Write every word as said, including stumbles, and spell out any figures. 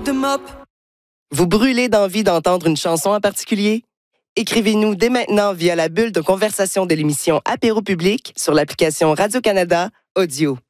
the mop. Vous brûlez d'envie d'entendre une chanson en particulier? Écrivez-nous dès maintenant via la bulle de conversation de l'émission Apéro Public sur l'application Radio-Canada Audio.